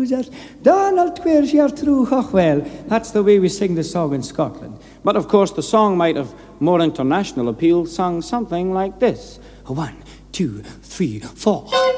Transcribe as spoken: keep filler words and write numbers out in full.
Jesus. Donald Tweers, you're true, och well. That's the way we sing the song in Scotland. But of course, the song might have more international appeal, sung something like this. One, two, three, four.